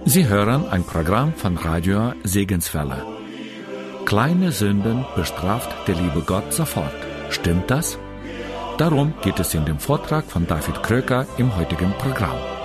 Sie hören ein Programm von Radio Segenswelle. Kleine Sünden bestraft der liebe Gott sofort. Stimmt das? Darum geht es in dem Vortrag von David Kröker im heutigen Programm.